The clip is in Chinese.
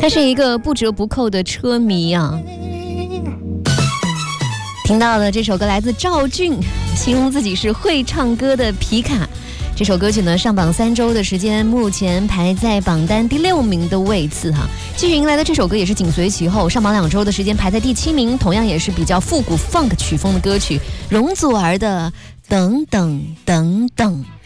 他是一个不折不扣的车迷啊。听到的这首歌来自赵俊，形容自己是会唱歌的皮卡。这首歌曲呢上榜3周的时间，目前排在榜单第6名的位次哈。继续迎来的这首歌也是紧随其后，上榜2周的时间排在第7名，同样也是比较复古 funk 曲风的歌曲，容祖儿的《等等等等》。